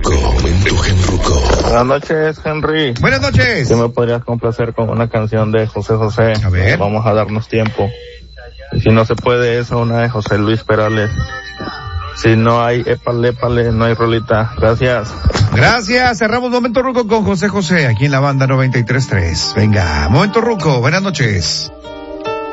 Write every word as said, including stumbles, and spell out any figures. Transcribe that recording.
Genruco, momento Genruco. Buenas noches, Henry. Buenas noches. ¿Qué me podrías complacer con una canción de José José? A ver. Vamos a darnos tiempo. Y si no se puede eso, una de José Luis Perales. Si no hay épale, épale, no hay rolita. Gracias. Gracias. Cerramos Momento Ruco con José José, aquí en la banda noventa y tres punto tres. Venga, Momento Ruco, buenas noches.